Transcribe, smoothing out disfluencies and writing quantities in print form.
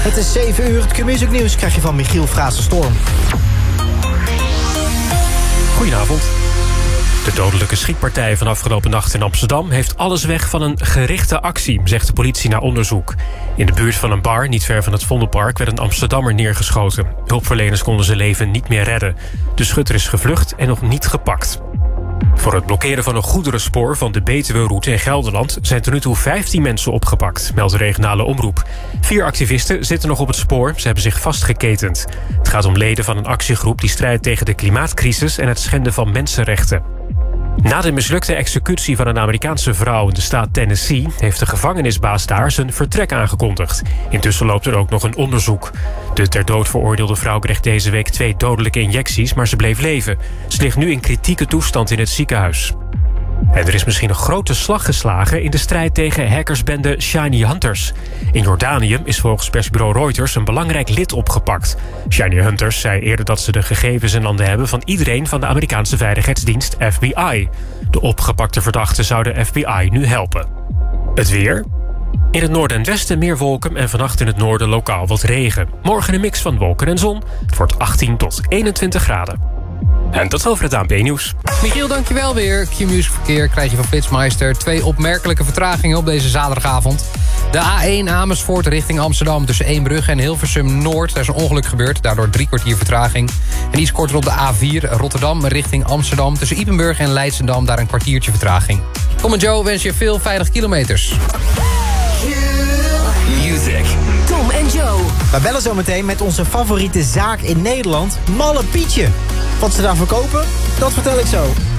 Het is 7 uur, het Q-music nieuws krijg je van Michiel Frazen-Storm. Goedenavond. De dodelijke schietpartij van afgelopen nacht in Amsterdam heeft alles weg van een gerichte actie, zegt de politie na onderzoek. In de buurt van een bar, niet ver van het Vondelpark, werd een Amsterdammer neergeschoten. Hulpverleners konden zijn leven niet meer redden. De schutter is gevlucht en nog niet gepakt. Voor het blokkeren van een goederenspoor van de Betuwe-route in Gelderland zijn tot nu toe 15 mensen opgepakt, meldt de regionale omroep. 4 activisten zitten nog op het spoor, ze hebben zich vastgeketend. Het gaat om leden van een actiegroep die strijdt tegen de klimaatcrisis en het schenden van mensenrechten. Na de mislukte executie van een Amerikaanse vrouw in de staat Tennessee heeft de gevangenisbaas daar zijn vertrek aangekondigd. Intussen loopt er ook nog een onderzoek. De ter dood veroordeelde vrouw kreeg deze week 2 dodelijke injecties, maar ze bleef leven. Ze ligt nu in kritieke toestand in het ziekenhuis. En er is misschien een grote slag geslagen in de strijd tegen hackersbende Shiny Hunters. In Jordanië is volgens persbureau Reuters een belangrijk lid opgepakt. Shiny Hunters zei eerder dat ze de gegevens in handen hebben van iedereen van de Amerikaanse veiligheidsdienst FBI. De opgepakte verdachten zou de FBI nu helpen. Het weer. In het noorden en westen meer wolken en vannacht in het noorden lokaal wat regen. Morgen een mix van wolken en zon. Het wordt 18 tot 21 graden. En tot over het ANP-nieuws. Michiel, dankjewel weer. Q-Music verkeer krijg je van Flitsmeister. 2 opmerkelijke vertragingen op deze zaterdagavond. De A1 Amersfoort richting Amsterdam tussen Eembrugge en Hilversum Noord. Daar is een ongeluk gebeurd, daardoor 3 kwartier vertraging. En iets korter op de A4 Rotterdam richting Amsterdam tussen Ypenburg en Leidschendam. Daar een kwartiertje vertraging. Tom en Joe wens je veel veilig kilometers. Music. Tom en Joe. We bellen zo meteen met onze favoriete zaak in Nederland, Malle Pietje. Wat ze daar verkopen, dat vertel ik zo.